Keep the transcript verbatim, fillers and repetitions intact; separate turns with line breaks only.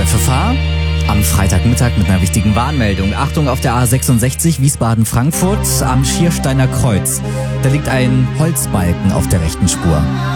F F H am Freitagmittag mit einer wichtigen Warnmeldung. Achtung auf der A sechsundsechzig Wiesbaden-Frankfurt am Schiersteiner Kreuz. Da liegt ein Holzbalken auf der rechten Spur.